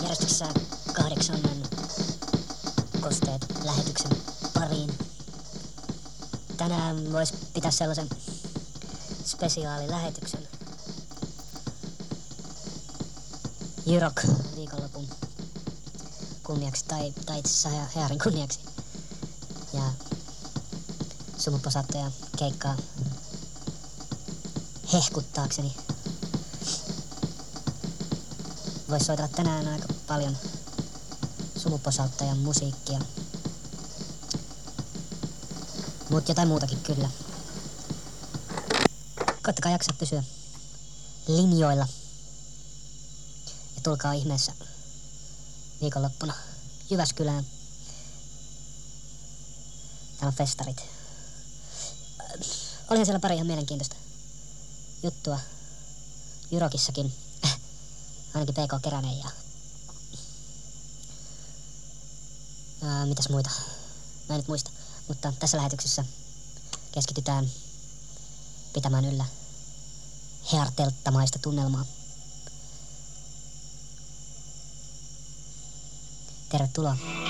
järjestyksessä 8 kosteet lähetyksen pariin. Tänään vois pitää sellaisen spesiaalilähetyksen Jyrok viikonlopun kunniaksi tai itse asiassa Hearin kunniaksi. Ja sumuposauttaja keikkaa hehkuttaakseni. Vois soitella tänään aika paljon sumuposauttajan musiikkia. Mut jotain muutakin kyllä. Koittakaa jaksaa pysyä linjoilla. Ja tulkaa ihmeessä viikonloppuna Jyväskylään. Täällä on festarit. Olihan siellä pari ihan mielenkiintoista juttua. Jyrokissakin. Ainakin PK Keränen ja mitäs muita? Mä en nyt muista. Mutta tässä lähetyksessä keskitytään pitämään yllä heartelttamaista tunnelmaa. Tervetuloa.